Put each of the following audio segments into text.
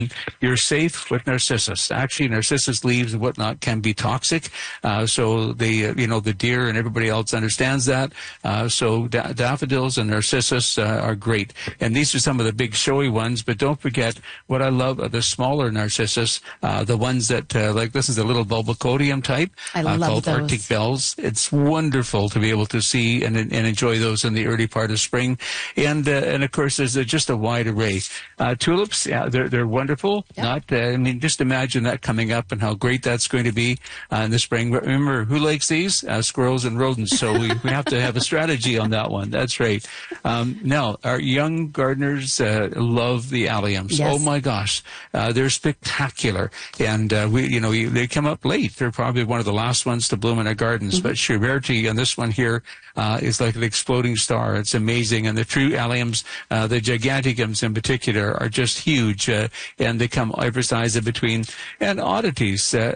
you're safe with narcissus. Actually, narcissus leaves and whatnot can be toxic. So the deer and everybody else understands that. So daffodils and narcissus are great. And these are some of the big showy ones, but don't forget what I love are the smaller narcissus, the ones that, like this is a little bulbocodium type called those. Arctic bells. It's wonderful to be able to see and enjoy those in the early part of spring. And of course, there's just a wide array. Tulips, yeah, they're wonderful. Yep. Just imagine that coming up and how great that's going to be in the spring. Remember, who likes these? Squirrels and rodents. So we have to have a strategy on that one. That's right. Now, our young gardeners love the alliums. Yes. Oh my gosh, they're spectacular. And they come up late. They're probably one of the last ones to bloom in our gardens. Mm-hmm. But Schuberti on this one here is like an exploding star. It's amazing. And the true alliums, the giganticums in particular, are just huge. And they come every size in between. And oddities, the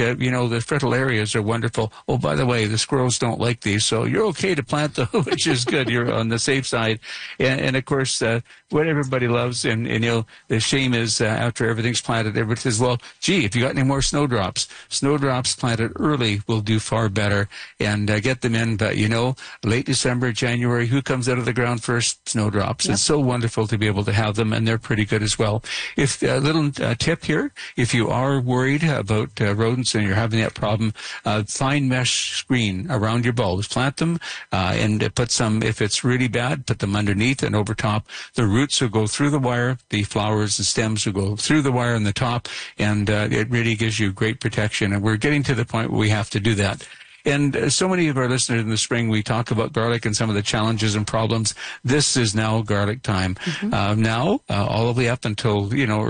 fritillarias are wonderful. Oh, by the way, the squirrels don't like these, so you're okay to plant them, which is good. You're on the safe side. And of course, what everybody loves, and the shame is after everything's planted, everybody says, well, gee, if you got any more snowdrops planted early will do far better, and get them in. But, late December, January, who comes out of the ground first? Snowdrops. Yep. It's so wonderful to be able to have them, and they're pretty good as well. If a little tip here, if you are worried about rodents and you're having that problem, fine mesh screen around your bulbs. Plant them and put some, if it's really bad, put them underneath and over top. The roots will go through the wire. The flowers and stems will go through the wire on the top, and it really gives you great protection. And we're getting to the point where we have to do that. And so many of our listeners in the spring, we talk about garlic and some of the challenges and problems. This is now garlic time. Mm-hmm. All the way up until,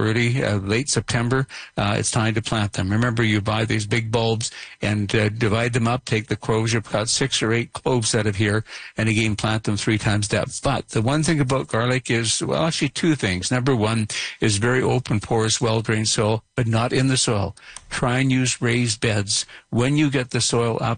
late September, it's time to plant them. Remember, you buy these big bulbs and divide them up, take the cloves. You've got 6 or 8 cloves out of here, and again, plant them 3 times depth. But the one thing about garlic is, well, actually 2 things. Number one is very open, porous, well-drained soil, but not in the soil. Try and use raised beds. When you get the soil up,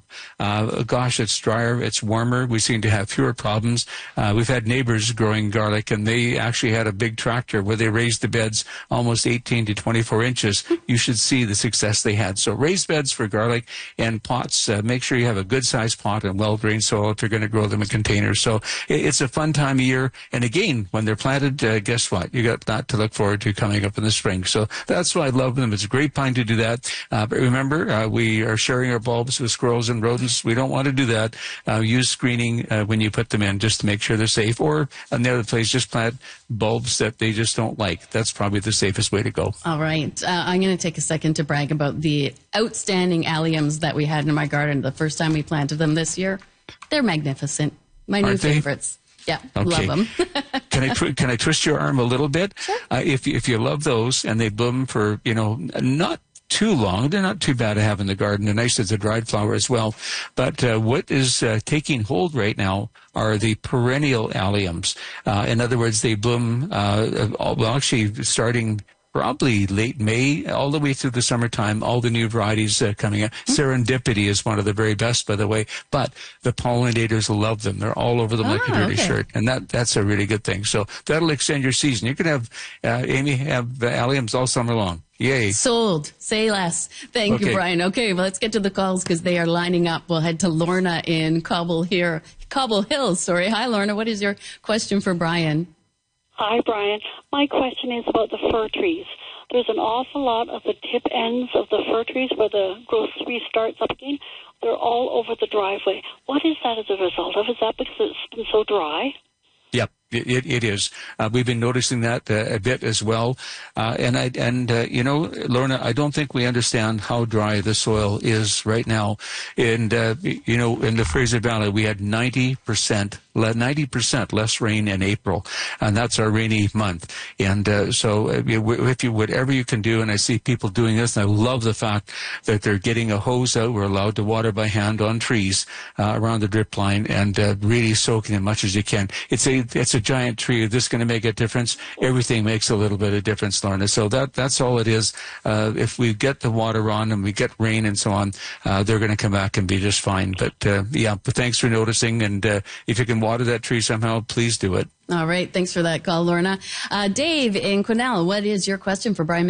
it's drier, it's warmer. We seem to have fewer problems. We've had neighbors growing garlic, and they actually had a big tractor where they raised the beds almost 18 to 24 inches. You should see the success they had. So raised beds for garlic, and pots. Make sure you have a good-sized pot and well-drained soil if you're going to grow them in containers. So it's a fun time of year. And again, when they're planted, guess what? You got that to look forward to coming up in the spring. So that's why I love them. It's a great time to do that. But remember, we are sharing our bulbs with squirrels and rodents. We don't want to do that. Use screening when you put them in, just to make sure they're safe. Or on the other place, just plant bulbs that they just don't like. That's probably the safest way to go. All right. I'm going to take a second to brag about the outstanding alliums that we had in my garden the first time we planted them this year. They're magnificent. My new favorites. Yeah, okay. Love them. Can I twist your arm a little bit? Sure. If you love those and they bloom for, not too long, they're not too bad to have in the garden. They're nice as a dried flower as well. But what is taking hold right now are the perennial alliums. In other words, they bloom, actually starting probably late May, all the way through the summertime, all the new varieties coming out. Serendipity is one of the very best, by the way, but the pollinators love them. They're all over them like a dirty shirt, and that's a really good thing. So that'll extend your season. You can have, Amy, have alliums all summer long. Yay. Sold. Say less. Thank you, Brian. Okay, well, let's get to the calls because they are lining up. We'll head to Lorna in Cobble Hills. Hi, Lorna. What is your question for Brian? Hi, Brian. My question is about the fir trees. There's an awful lot of the tip ends of the fir trees where the growth restarts up again. They're all over the driveway. What is that as a result of? Is that because it's been so dry? Yep. It is. We've been noticing that a bit as well. Lorna, I don't think we understand how dry the soil is right now. And, in the Fraser Valley, we had 90% less rain in April, and that's our rainy month. And whatever you can do, and I see people doing this, and I love the fact that they're getting a hose out. We're allowed to water by hand on trees around the drip line, and really soaking as much as you can. It's a giant tree. Is this going to make a difference? Everything makes a little bit of difference, Lorna. So that's all it is. If we get the water on and we get rain and so on, they're going to come back and be just fine. But thanks for noticing. And if you can water that tree somehow, please do it. All right. Thanks for that call, Lorna. Dave in Quesnel, what is your question for Brian?